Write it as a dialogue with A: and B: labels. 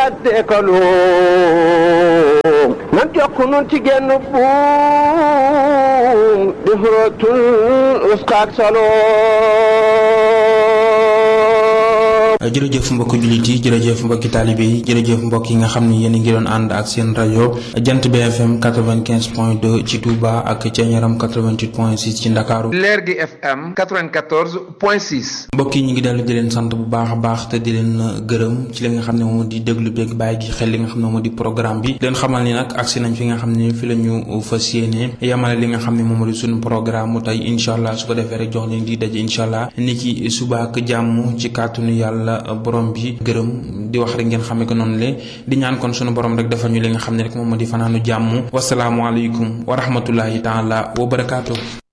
A: dekalu nan jokk nun ci genn buum di xuratul uskaak salo.
B: jërëjëf mbokki jullit yi jërëjëf mbokki taalibe yi jërëjëf mbokk yi nga xam ni yéen a ngi doon ànd ak seen rajo Jant bi FM 95.2 ci Touba ak Thiéniaram 88.6 ci Ndakaaru.
C: Leer gi FM 94.6.
B: mbokk yi ñu ngi dellu di leen sant bu baax a baax te di leen gërëm ci li nga xam ne moom di déglu beeg bàyyi gi xel li nga xam ne moom di programme bi leen xamal ni nag agsi nañ fi nga xam ne fi la ñu fas yéene yamale li nga xam ne moom di suñu programme mu tey incha allah su ko defee rek jox leen di daje incha allah ni ki suba ak jàmm ci kàttanu yàlla borom bi gërëm di wax rek ngeen xamee ko noonu le di ñaan kon sunu borom rek defal ñu li nga xam ne rek moom moo di fanaanu jàmm wasalaamualeykum wa rahmatullahi taala wa barakaatu.